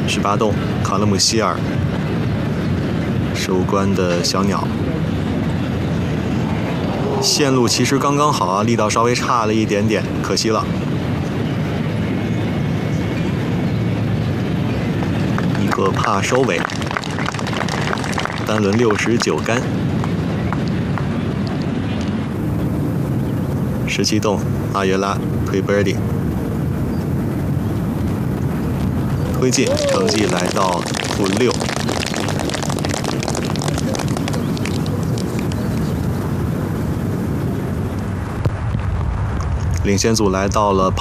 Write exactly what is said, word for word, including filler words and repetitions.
十八洞卡勒姆希尔收官的小鸟，线路其实刚刚好啊，力道稍微差了一点点，可惜了。一个帕收尾，单轮六十九杆。十七洞阿约拉推 birdie， 推进，成绩来到负六。领先组来到了